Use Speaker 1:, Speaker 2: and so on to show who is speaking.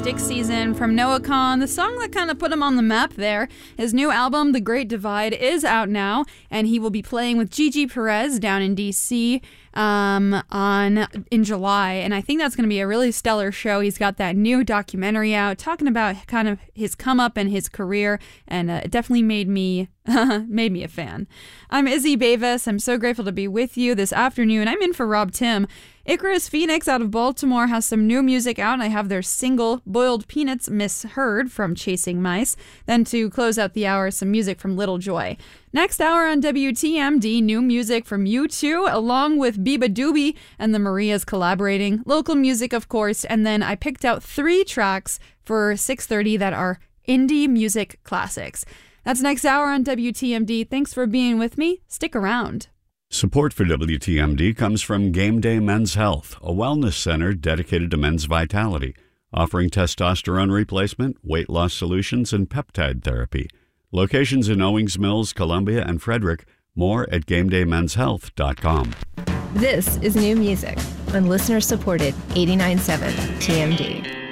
Speaker 1: Stick Season from Noah Kahan, the song that kind of put him on the map there. His new album, The Great Divide, is out now, and he will be playing with Gigi Perez down in D.C. in July, and I think that's going to be a really stellar show. He's got that new documentary out talking about kind of his come up and his career, and it definitely made me a fan. I'm Izzy Bavis. I'm so grateful to be with you this afternoon. I'm in for Rob Tim. Icarus Phoenix out of Baltimore has some new music out, and I have their single Boiled Peanuts Misheard from Chasing Mice. Then to close out the hour, some music from Little Joy. Next hour on WTMD, new music from U2 along with Biba Doobie and the Marias collaborating. Local music, of course, and then I picked out 3 tracks for 6:30 that are indie music classics. That's next hour on WTMD. Thanks for being with me. Stick around.
Speaker 2: Support for WTMD comes from Game Day Men's Health, a wellness center dedicated to men's vitality, offering testosterone replacement, weight loss solutions, and peptide therapy. Locations in Owings Mills, Columbia, and Frederick. More at GameDayMen'sHealth.com.
Speaker 3: This is new music on listener-supported 89.7 TMD.